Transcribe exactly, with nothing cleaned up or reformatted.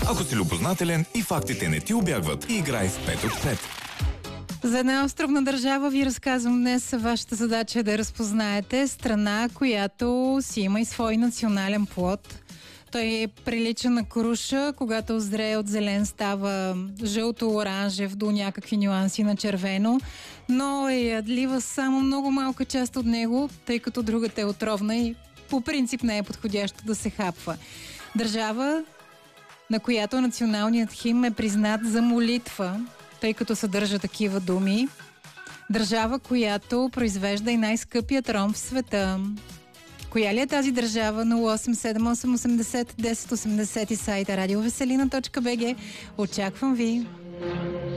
Ако си любознателен и фактите не ти убягват, играй в пет от пет. За една островна държава ви разказвам днес. Вашата задача е да разпознаете страна, която си има и свой национален плод. Той прилича на круша, когато озрее от зелен става жълто-оранжев до някакви нюанси на червено, но е ядлива само много малка част от него, тъй като другата е отровна и по принцип не е подходящо да се хапва. Държава, на която националният химн е признат за молитва, тъй като съдържа такива думи. Държава, която произвежда и най-скъпият ром в света. Коя ли е тази държава? нула осем седем осем осемдесет десет осемдесет и сайта радиовеселина точка би джи. Очаквам ви!